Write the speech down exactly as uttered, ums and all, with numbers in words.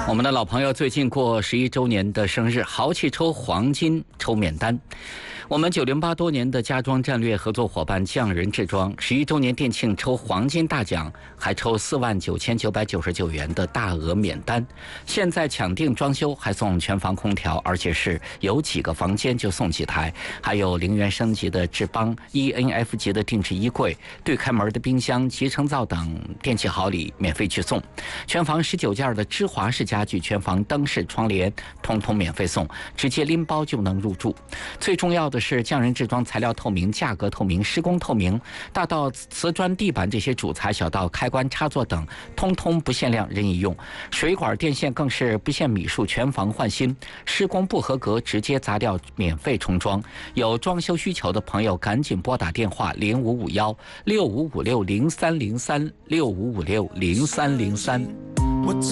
我们的老朋友最近过十一周年的生日，豪气抽黄金抽免单。我们九零八多年的家装战略合作伙伴匠人制装十一周年店庆抽黄金大奖，还抽四万九千九百九十九元的大额免单。现在抢定装修还送全房空调，而且是有几个房间就送几台，还有零元升级的智邦 E N F 级的定制衣柜、对开门的冰箱、集成灶等电器好礼免费去送。全房十九件的芝华士家具、全房灯饰、窗帘通通免费送，直接拎包就能入住。最重要的是匠人制装材料透明、价格透明、施工透明，大到瓷砖地板这些主材，小到开关插座等，通通不限量任意用。水管电线更是不限米数，全房换新。施工不合格直接砸掉，免费重装。有装修需求的朋友赶紧拨打电话零五五幺六五五六零三零三六五五六零三零三。